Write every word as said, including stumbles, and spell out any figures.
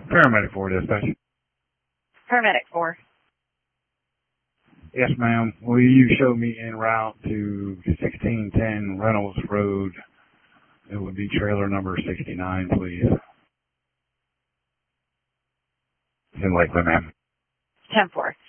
Paramedic four dispatch. Paramedic four. Yes, ma'am. Will you show me en route to sixteen ten Reynolds Road? It would be trailer number sixty-nine, please. It's in Lakeland, ma'am. ten four.